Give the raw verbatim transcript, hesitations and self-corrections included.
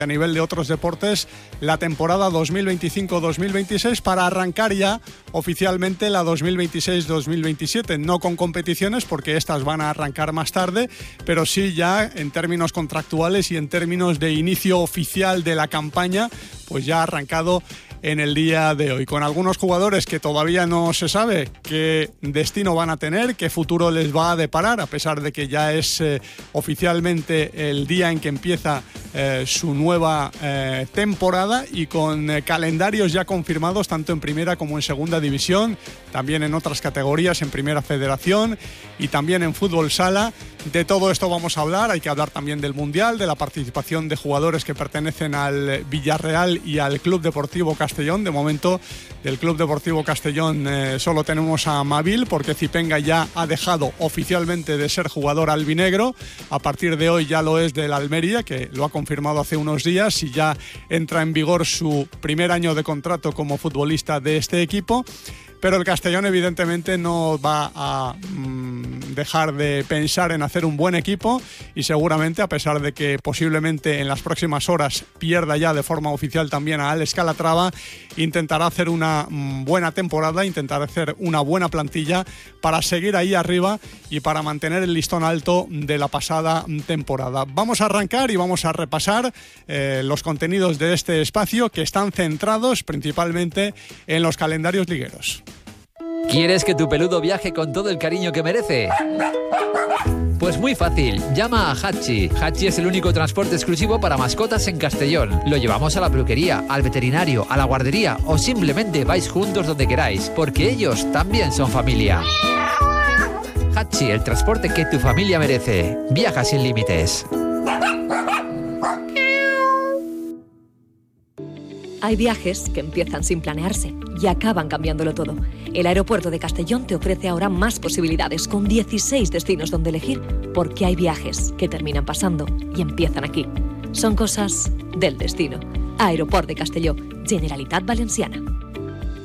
a nivel de otros deportes la temporada dos mil veinticinco dos mil veintiséis para arrancar ya oficialmente la dos mil veintiséis dos mil veintisiete, no con competiciones porque estas van a arrancar más tarde, pero sí ya en términos contractuales y en términos de inicio oficial de la campaña, pues ya ha arrancado en el día de hoy, con algunos jugadores que todavía no se sabe qué destino van a tener, qué futuro les va a deparar, a pesar de que ya es eh, oficialmente el día en que empieza eh, su nueva eh, temporada, y con eh, calendarios ya confirmados tanto en primera como en segunda división, también en otras categorías, en primera federación y también en fútbol sala. De todo esto vamos a hablar. Hay que hablar también del Mundial, de la participación de jugadores que pertenecen al Villarreal y al Club Deportivo Castellón. De momento, del Club Deportivo Castellón eh, solo tenemos a Mavil, porque Zipenga ya ha dejado oficialmente de ser jugador albinegro. A partir de hoy ya lo es del Almería, que lo ha confirmado hace unos días, y ya entra en vigor su primer año de contrato como futbolista de este equipo. Pero el Castellón evidentemente no va a mmm, dejar de pensar en hacer un buen equipo, y seguramente, a pesar de que posiblemente en las próximas horas pierda ya de forma oficial también a Alex Calatrava, intentará hacer una mmm, buena temporada, intentará hacer una buena plantilla para seguir ahí arriba y para mantener el listón alto de la pasada temporada. Vamos a arrancar y vamos a repasar eh, los contenidos de este espacio, que están centrados principalmente en los calendarios ligueros. ¿Quieres que tu peludo viaje con todo el cariño que merece? Pues muy fácil, llama a Hachi. Hachi es el único transporte exclusivo para mascotas en Castellón. Lo llevamos a la peluquería, al veterinario, a la guardería, o simplemente vais juntos donde queráis, porque ellos también son familia. Hachi, el transporte que tu familia merece. Viaja sin límites. Hay viajes que empiezan sin planearse y acaban cambiándolo todo. El aeropuerto de Castellón te ofrece ahora más posibilidades, con dieciséis destinos donde elegir, porque hay viajes que terminan pasando y empiezan aquí. Son cosas del destino. Aeroport de Castelló, Generalitat Valenciana.